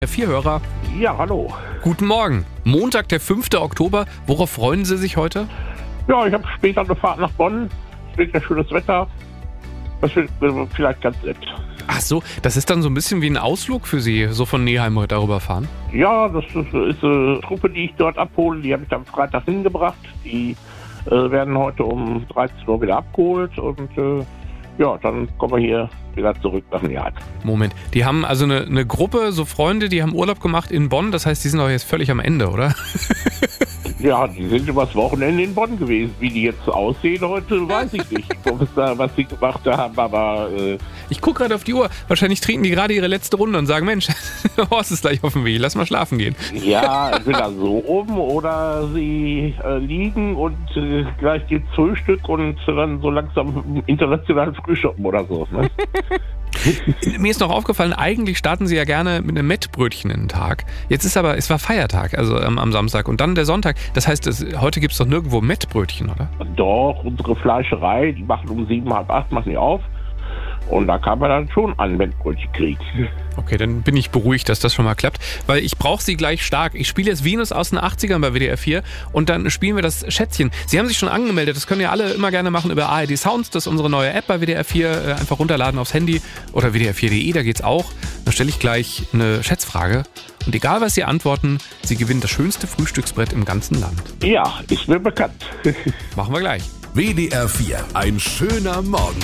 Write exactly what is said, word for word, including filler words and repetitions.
Vier Hörer. Ja, hallo. Guten Morgen. Montag, der fünfte Oktober. Worauf freuen Sie sich heute? Ja, ich habe später eine Fahrt nach Bonn. Es wird ja schönes Wetter. Das wird äh, vielleicht ganz nett. Ach so, das ist dann so ein bisschen wie ein Ausflug für Sie, so von Neheim heute darüber fahren? Ja, das ist, ist eine Truppe, die ich dort abhole. Die habe ich am Freitag hingebracht. Die äh, werden heute um dreizehn Uhr wieder abgeholt. Und äh, ja, dann kommen wir hier wieder zurück nach Neheim. Moment, die haben also eine, eine Gruppe, so Freunde, die haben Urlaub gemacht in Bonn. Das heißt, die sind doch jetzt völlig am Ende, oder? Ja, die sind übers Wochenende in Bonn gewesen. Wie die jetzt aussehen heute, weiß ich nicht. Ich weiß nicht, was sie gemacht haben, aber... Äh Ich gucke gerade auf die Uhr. Wahrscheinlich trinken die gerade ihre letzte Runde und sagen, Mensch, Horst ist gleich auf dem Weg, lass mal schlafen gehen. Ja, entweder so rum oder sie äh, liegen und äh, gleich gibt's Frühstück und dann so langsam international frühschoppen oder so. Ne? Mir ist noch aufgefallen, eigentlich starten Sie ja gerne mit einem Mettbrötchen in den Tag. Jetzt ist aber, es war Feiertag, also ähm, am Samstag und dann der Sonntag. Das heißt, es, heute gibt es doch nirgendwo Mettbrötchen, oder? Doch, unsere Fleischerei, die machen um sieben, halb acht, machen die auf. Und da kann man dann schon ein Mettbrötchen kriegen. Okay, dann bin ich beruhigt, dass das schon mal klappt, weil ich brauche Sie gleich stark. Ich spiele jetzt Venus aus den achtzigern bei W D R vier und dann spielen wir das Schätzchen. Sie haben sich schon angemeldet, das können ja alle immer gerne machen über A R D Sounds, das ist unsere neue App bei W D R vier, einfach runterladen aufs Handy oder W D R vier Punkt de, da geht's auch. Dann stelle ich gleich eine Schätzfrage und egal was Sie antworten, Sie gewinnen das schönste Frühstücksbrett im ganzen Land. Ja, ist mir bekannt. Machen wir gleich. W D R vier, ein schöner Morgen.